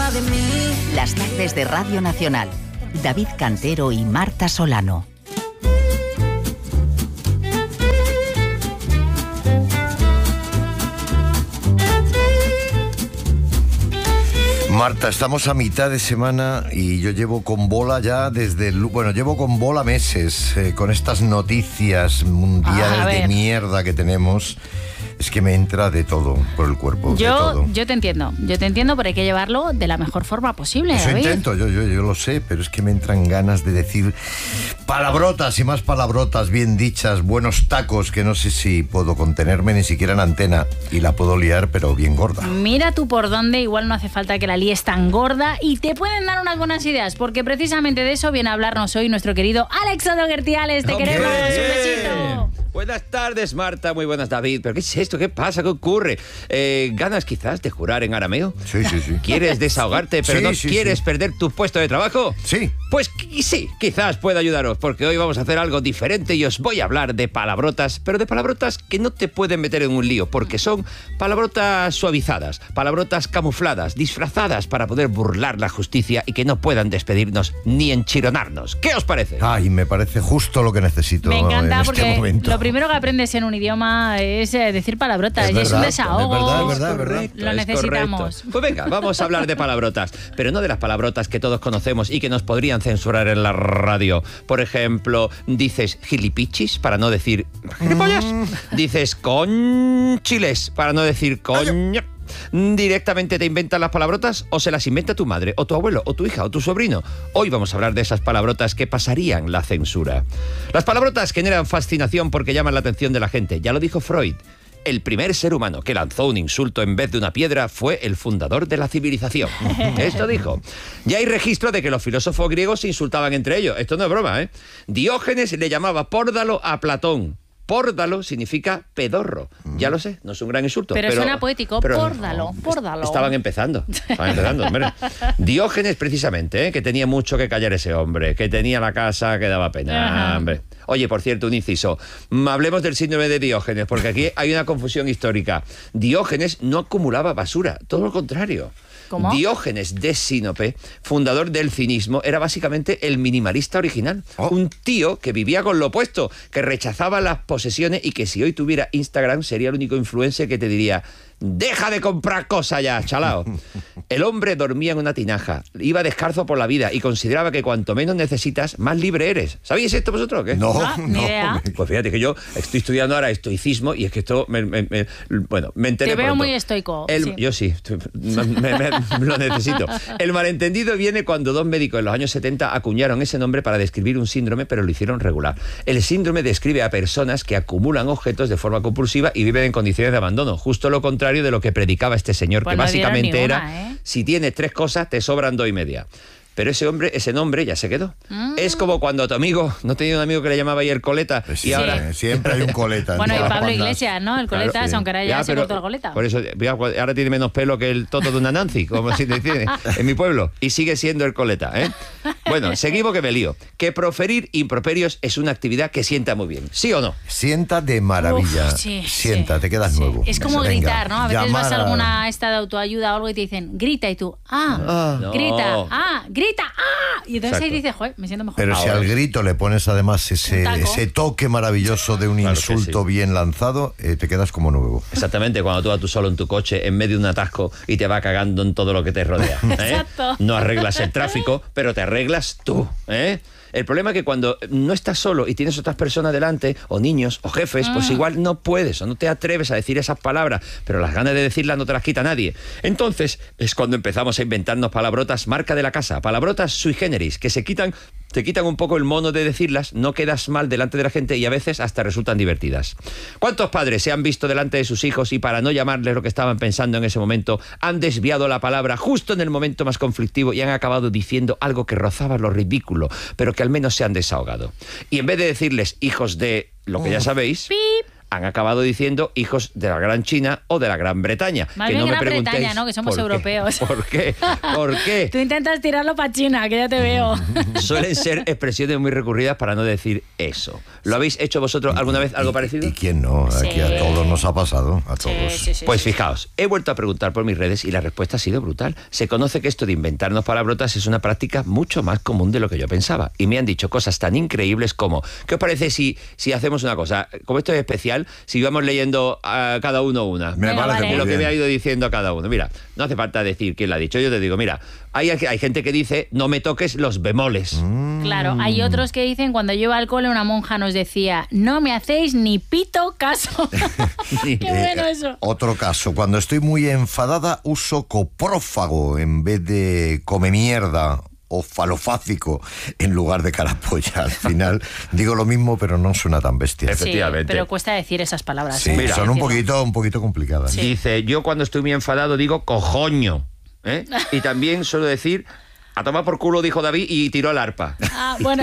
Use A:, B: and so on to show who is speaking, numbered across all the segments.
A: encima de mí.
B: Las tardes de Radio Nacional. David Cantero y Marta Solano.
C: Marta, estamos a mitad de semana y yo llevo con bola ya llevo con bola meses con estas noticias mundiales de mierda que tenemos. Es que me entra de todo por el cuerpo.
D: Yo te entiendo, pero hay que llevarlo de la mejor forma posible.
C: Eso intento, yo lo sé, pero es que me entran ganas de decir palabrotas y más palabrotas bien dichas, buenos tacos, que no sé si puedo contenerme ni siquiera en antena y la puedo liar, pero bien gorda.
D: Mira tú por dónde, igual no hace falta que la líes tan gorda y te pueden dar unas buenas ideas, porque precisamente de eso viene a hablarnos hoy nuestro querido Alexandro Gertiales. Te queremos, un besito.
E: Buenas tardes, Marta, muy buenas, David. ¿Pero qué es esto? ¿Qué pasa? ¿Qué ocurre? ¿Ganas quizás de jurar en arameo?
C: Sí.
E: ¿Quieres desahogarte, pero no quieres perder tu puesto de trabajo?
C: Sí.
E: Pues sí, quizás pueda ayudaros, porque hoy vamos a hacer algo diferente y os voy a hablar de palabrotas, pero de palabrotas que no te pueden meter en un lío, porque son palabrotas suavizadas, palabrotas camufladas, disfrazadas para poder burlar la justicia y que no puedan despedirnos ni enchironarnos. ¿Qué os parece?
C: Ay, me parece justo lo que necesito.
D: Me encanta,
C: en
D: porque
C: este momento.
D: Lo primero que aprendes en un idioma es decir palabrotas, y es un desahogo.
C: Es verdad.
D: Lo necesitamos.
E: Correcto. Pues venga, vamos a hablar de palabrotas, pero no de las palabrotas que todos conocemos y que nos podrían censurar en la radio. Por ejemplo, dices gilipichis para no decir gilipollas. Dices conchiles para no decir coño. ¿Directamente te inventan las palabrotas o se las inventa tu madre, o tu abuelo, o tu hija, o tu sobrino? Hoy vamos a hablar de esas palabrotas que pasarían la censura. Las palabrotas generan fascinación porque llaman la atención de la gente. Ya lo dijo Freud. El primer ser humano que lanzó un insulto en vez de una piedra fue el fundador de la civilización. Esto dijo. Ya hay registro de que los filósofos griegos se insultaban entre ellos. Esto no es broma, ¿eh? Diógenes le llamaba pórdalo a Platón. Pórdalo significa pedorro. Ya lo sé, no es un gran insulto.
D: Pero suena poético. Pórdalo.
E: Estaban empezando, hombre. Diógenes, precisamente, que tenía mucho que callar ese hombre, que tenía la casa que daba pena, hombre. Oye, por cierto, un inciso. Hablemos del síndrome de Diógenes, porque aquí hay una confusión histórica. Diógenes no acumulaba basura, todo lo contrario.
D: ¿Cómo?
E: Diógenes de Sinope, fundador del cinismo, era básicamente el minimalista original. Un tío que vivía con lo opuesto, que rechazaba las posesiones y que si hoy tuviera Instagram sería el único influencer que te diría: deja de comprar cosas ya, chalao. El hombre dormía en una tinaja, iba descalzo por la vida y consideraba que cuanto menos necesitas, más libre eres. ¿Sabéis esto vosotros o qué?
C: No.
D: Ni idea.
E: Pues fíjate que yo estoy estudiando ahora estoicismo y es que esto me enteré
D: Te veo
E: pronto.
D: muy estoico. Sí.
E: Yo sí, lo necesito. El malentendido viene cuando dos médicos en los años 70 acuñaron ese nombre para describir un síndrome, pero lo hicieron regular. El síndrome describe a personas que acumulan objetos de forma compulsiva y viven en condiciones de abandono, justo lo contrario de lo que predicaba este señor,
D: pues
E: que
D: no
E: básicamente
D: dieron ninguna,
E: era, si tienes 3 cosas, te sobran 2 y media. Pero ese nombre ya se quedó. Es como cuando tu amigo, no tenía un amigo que le llamaba ahí el coleta,
C: Sí,
E: y ahora...
C: siempre hay un coleta.
D: Bueno, y
C: todas las
D: Pablo
C: bandas.
D: Iglesias, ¿no? El coleta,
E: Claro, sí.
D: aunque ahora ya se cortó el coleta.
E: Por eso, ahora tiene menos pelo que el toto de una Nancy, como si te tiene en mi pueblo. Y sigue siendo el coleta, ¿eh? Bueno, seguimos que me lío. Que proferir improperios es una actividad que sienta muy bien, ¿sí o no?
C: Sienta de maravilla. Sienta, te quedas nuevo.
D: Es como
C: Venga,
D: gritar, ¿no? A veces vas a
C: llamar
D: alguna esta de autoayuda o algo y te dicen, grita, y tú,
E: No.
D: grita, y entonces ahí dices, joder, me siento mejor.
C: Pero si al grito le pones además ese toque maravilloso de un insulto bien lanzado, te quedas como nuevo.
E: Exactamente, cuando tú vas tú solo en tu coche en medio de un atasco y te va cagando en todo lo que te rodea.
D: Exacto.
E: No arreglas el tráfico, pero te arreglas tú, ¿eh? El problema es que cuando no estás solo y tienes otras personas delante, o niños, o jefes, pues igual no puedes o no te atreves a decir esas palabras, pero las ganas de decirlas no te las quita nadie. Entonces es cuando empezamos a inventarnos palabrotas marca de la casa, palabrotas sui generis, que te quitan un poco el mono de decirlas, no quedas mal delante de la gente y a veces hasta resultan divertidas. ¿Cuántos padres se han visto delante de sus hijos y para no llamarles lo que estaban pensando en ese momento, han desviado la palabra justo en el momento más conflictivo y han acabado diciendo algo que rozaba lo ridículo, pero que al menos se han desahogado? Y en vez de decirles hijos de lo que ya sabéis, han acabado diciendo hijos de la Gran China o de la Gran Bretaña.
D: Más
E: que
D: bien
E: no me
D: Gran
E: preguntéis
D: Bretaña, ¿no? Que somos
E: por qué.
D: europeos.
E: ¿Por qué? ¿Por qué?
D: Tú intentas tirarlo para China, que ya te veo.
E: Suelen ser expresiones muy recurridas para no decir eso. ¿Lo habéis hecho vosotros alguna vez algo parecido?
C: ¿Y quién no? Aquí
D: Sí.
C: a todos nos ha pasado, a todos.
D: Sí.
E: Pues fijaos, he vuelto a preguntar por mis redes y la respuesta ha sido brutal. Se conoce que esto de inventarnos palabrotas es una práctica mucho más común de lo que yo pensaba. Y me han dicho cosas tan increíbles como, ¿qué os parece si hacemos una cosa? Como esto es especial, si vamos leyendo a cada uno una.
C: Me
D: Venga,
C: parece
D: vale.
C: muy
E: Lo que
C: bien.
E: me ha ido diciendo a cada uno. Mira, no hace falta decir quién lo ha dicho. Yo te digo, mira, hay gente que dice, no me toques los bemoles.
D: Claro, hay otros que dicen, cuando yo iba al cole una monja nos decía, no me hacéis ni pito caso. Qué bueno eso.
C: Otro caso, cuando estoy muy enfadada uso coprófago en vez de come mierda o falofácico en lugar de carapolla. Al final digo lo mismo, pero no suena tan bestia.
E: Sí. Efectivamente.
D: Pero cuesta decir esas palabras.
C: Sí,
D: ¿eh?
C: son un
D: Decirlo.
C: poquito complicadas.
D: Sí.
E: Dice, yo cuando estoy muy enfadado digo cojoño. ¿eh? Y también suelo decir, a tomar por culo, dijo David, y tiró el arpa.
D: Ah, bueno,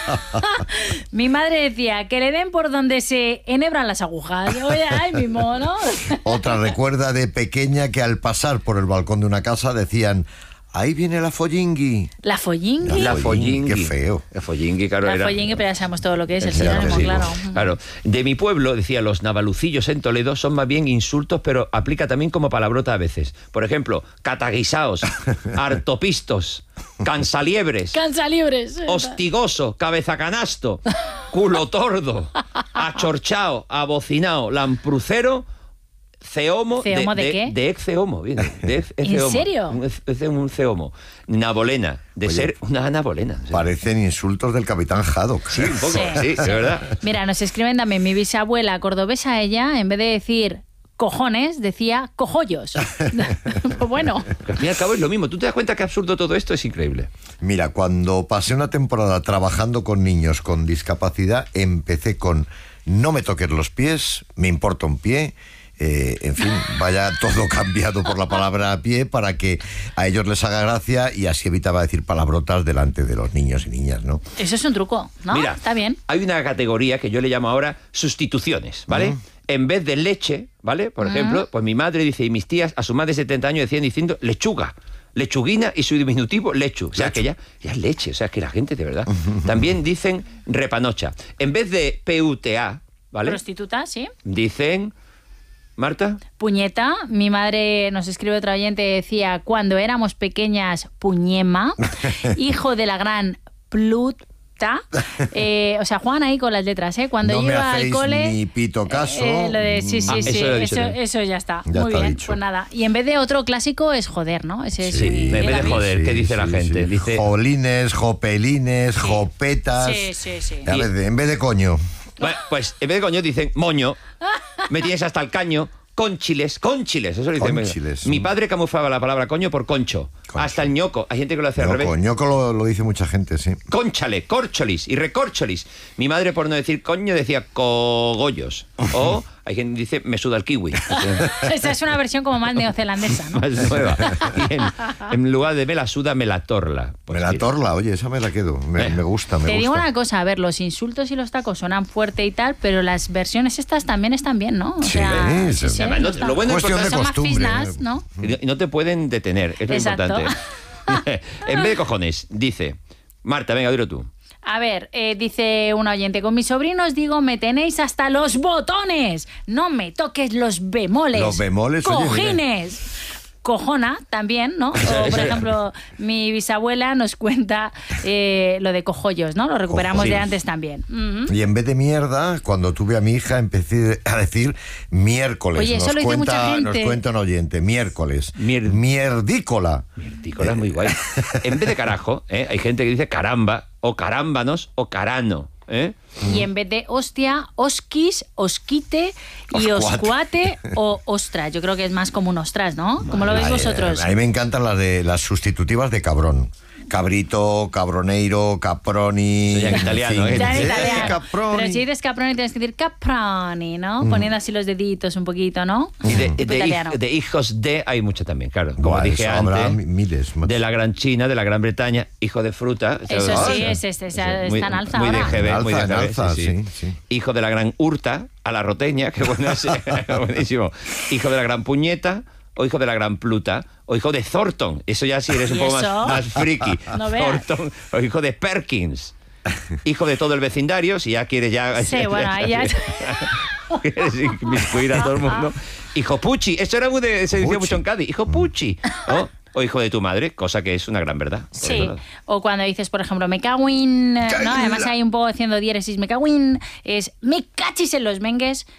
D: mi madre decía que le den por donde se enhebran las agujas. Oye, ay, mi mono.
C: Otra recuerda de pequeña que al pasar por el balcón de una casa decían, ahí viene la follingui.
D: La follingui.
E: La follingui.
C: Qué feo.
E: La follingui, claro.
D: La
E: era...
D: follingui, pero ya sabemos todo lo que es el
E: Claro,
D: sinónimo,
E: sí.
D: claro.
E: Claro. De mi pueblo, decía, los navalucillos en Toledo son más bien insultos, pero aplica también como palabrota a veces. Por ejemplo, cataguisaos, hartopistos, cansaliebres,
D: Cansalibres.
E: hostigoso, cabeza-canasto, culo tordo, achorchao, abocinao, lamprucero, ceomo.
D: ¿Ceomo de qué?
E: De ex-ceomo. ¿En
D: ¿En serio?
E: Un ceomo. Nabolena, de
C: Oye,
E: ser una nabolena. Sí.
C: Parecen insultos del capitán Haddock.
E: Sí, un poco,
D: Sí,
E: sí, de verdad.
D: Mira, nos escriben también, mi bisabuela cordobesa, ella, en vez de decir cojones, decía cojollos. Pues bueno.
E: Al fin y al cabo es lo mismo. ¿Tú te das cuenta qué absurdo todo esto? Es increíble.
C: Mira, cuando pasé una temporada trabajando con niños con discapacidad, empecé con no me toques los pies, me importa un pie. En fin, vaya todo cambiado por la palabra pie para que a ellos les haga gracia y así evitaba decir palabrotas delante de los niños y niñas, ¿no?
D: Eso es un truco, ¿no?
E: Mira,
D: Está bien.
E: hay una categoría que yo le llamo ahora sustituciones, ¿vale? En vez de leche, ¿vale? Por ejemplo, pues mi madre dice y mis tías a su más de 70 años decían diciendo lechuga. Lechuguina y su diminutivo lechu. O sea, que ya es leche. O sea, que la gente, de verdad. También dicen repanocha. En vez de PUTA, ¿vale?
D: Prostituta, sí.
E: Dicen... ¿Marta?
D: Puñeta, mi madre nos escribe otra oyente, decía, cuando éramos pequeñas, puñema, hijo de la gran Pluta. O sea, juegan ahí con las letras, ¿eh? Cuando
C: No
D: yo
C: me
D: iba al
C: hacéis
D: cole...
C: ni pito caso.
D: Lo de, sí,
E: Ah,
D: sí,
E: eso lo he dicho también.
D: eso ya está.
C: Ya
D: Muy
C: está
D: bien,
C: dicho.
D: pues nada. Y en vez de otro clásico es joder, ¿no? Ese es
E: Sí, en vez de
D: David.
E: joder, ¿qué dice la gente?
C: Sí.
E: Dice...
C: Jolines, jopelines, jopetas.
D: Sí.
C: A ver, en vez de coño.
E: Bueno, pues en vez de coño dicen moño, me tienes hasta el caño, conchiles, eso lo dicen.
C: Conchiles.
E: Mi padre camuflaba la palabra coño por concho,
C: Concho.
E: hasta el ñoco. Hay gente que lo hace al
C: Ñoco,
E: revés.
C: ñoco lo dice mucha gente, sí.
E: Cónchale, córcholis y recorcholis. Mi madre, por no decir coño, decía cogollos. O hay quien dice me suda el kiwi.
D: Esa es una versión como más neozelandesa, ¿no?
E: Más nueva. Y en lugar de me la suda, me la torla. Pues
C: Me la
E: mira.
C: torla, oye, esa me la quedo. Me gusta, me
D: Te
C: gusta.
D: digo una cosa, a ver, los insultos y los tacos sonan fuerte y tal, pero las versiones estas también están bien, ¿no? O
C: Sí,
D: sea,
C: sí.
E: Además, no-
D: está-
E: lo bueno es
C: Cuestión de
D: son más
C: costumbre.
D: fisnas, ¿no?
E: Y no te pueden detener, es lo
D: Exacto.
E: importante. En vez de cojones, dice... Marta, venga, dilo tú.
D: A ver, dice un oyente, con mis sobrinos digo, me tenéis hasta los botones, no me toques los bemoles.
C: Los bemoles, oye, mira.
D: cojines. Cojona también, ¿no? O, por ejemplo, mi bisabuela nos cuenta lo de cojollos, ¿no? Lo recuperamos de
C: Cojollos.
D: antes también. Ujú.
C: Y en vez de mierda, cuando tuve a mi hija, empecé a decir miércoles.
D: Oye, eso lo dice mucha gente.
C: Nos cuenta un oyente, miércoles.
E: Mier-
C: Mierdícola.
E: Tícola es muy guay. En vez de carajo, hay gente que dice caramba, o carámbanos, o carano.
D: Y en vez de hostia, osquis, osquite y
C: Oscuate.
D: oscuate o ostra. Yo creo que es más como un ostras, ¿no? Como lo veis vosotros.
C: A mí me encantan las sustitutivas de cabrón. cabrito, cabroneiro, caproni.
E: Eso ya en italiano, ¿eh?
D: Ya en italiano.
C: Caproni.
D: Pero si dices caproni tienes que decir caproni, ¿no? Poniendo así los deditos un poquito, ¿no?
E: Y
D: Tipo italiano.
E: de hijos de hay mucho también, claro. Como
C: Buah,
E: dije
C: eso habrá
E: antes,
C: miles.
E: de la gran China, de la Gran Bretaña, hijo de fruta.
D: Eso
E: ¿sabes?
D: sí,
E: O sea,
D: está
E: muy,
D: en alza
E: muy
D: ahora.
E: de GB, muy de
C: En
E: GB,
C: alza, sí.
E: Hijo de la gran hurta, a la roteña, que bueno, sí, buenísimo. Hijo de la gran puñeta, o hijo de la gran pluta, o hijo de Thornton. Eso ya sí eres un
D: ¿Y
E: poco
D: eso?
E: más friki.
D: No veas.
E: Thornton, o hijo de Perkins. Hijo de todo el vecindario, si ya quieres ya...
D: Sí, bueno, ahí ya...
E: Quieres inmiscuir a todo el mundo. Hijo Pucci, esto era se decía
C: Pucci.
E: mucho en Cádiz. Hijo Pucci. O hijo de tu madre, cosa que es una gran verdad.
D: Sí, o cuando dices, por ejemplo, me cago en... ¿no? Además hay un poco haciendo diéresis, me cago en... Es me cachis en los mengues.